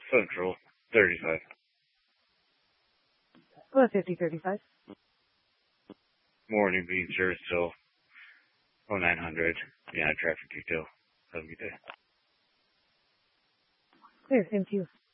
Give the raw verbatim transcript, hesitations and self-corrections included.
Central, thirty-five. Hello, fifty thirty-five. Morning, being sure still. Oh, nine hundred. Yeah, traffic detail. Have a good day. Clear, thank you.